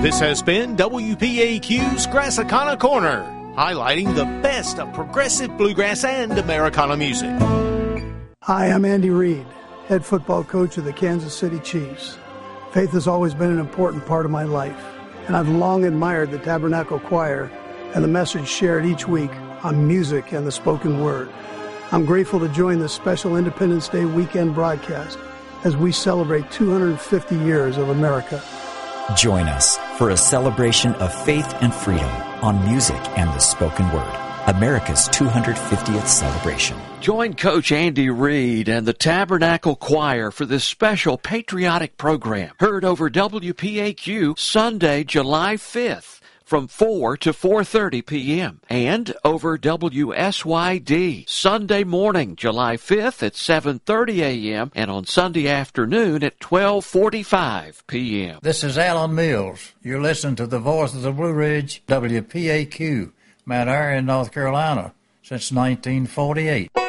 This has been WPAQ's Grassacana Corner, highlighting the best of progressive bluegrass and Americana music. Hi, I'm Andy Reid, head football coach of the Kansas City Chiefs. Faith has always been an important part of my life, and I've long admired the Tabernacle Choir and the message shared each week on music and the spoken word. I'm grateful to join this special Independence Day weekend broadcast as we celebrate 250 years of America. Join us for a celebration of faith and freedom on music and the spoken word. America's 250th celebration. Join Coach Andy Reid and the Tabernacle Choir for this special patriotic program. Heard over WPAQ Sunday, July 5th from 4 to 4:30 p.m. and over WSYD Sunday morning, July 5th at 7:30 a.m. and on Sunday afternoon at 12:45 p.m. This is Alan Mills. You're listening to the Voice of the Blue Ridge, WPAQ, Mount Airy, North Carolina, since 1948.